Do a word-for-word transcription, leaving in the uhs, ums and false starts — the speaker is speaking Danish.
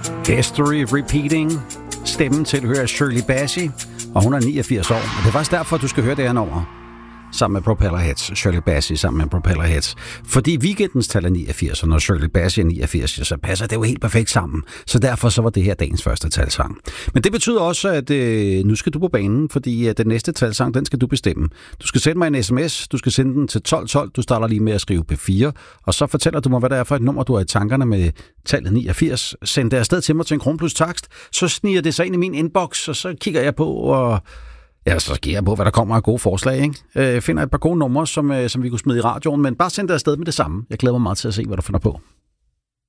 History Repeating. Stemmen tilhører Shirley Bassey, og hun er niogfirs år. Og det er faktisk derfor, du skal høre det her nummer. Sammen med Propellerheads. Shirley Bassey sammen med Propellerheads. Fordi weekendens tal er niogfirs, og når Shirley Bassey er niogfirs, så passer det jo helt perfekt sammen. Så derfor så var det her dagens første talsang. Men det betyder også, at øh, nu skal du på banen, fordi øh, den næste talsang, den skal du bestemme. Du skal sende mig en sms, du skal sende den til tolv tolv, du starter lige med at skrive P fire, og så fortæller du mig, hvad det er for et nummer, du har i tankerne med tallet niogfirs. Send det afsted til mig til en krone plus takst, så sniger det sig ind i min inbox, og så kigger jeg på, og ja, så sker jeg på, hvad der kommer af gode forslag, ikke? Jeg finder et par gode numre, som, som vi kunne smide i radioen, men bare send det afsted med det samme. Jeg glæder mig meget til at se, hvad du finder på.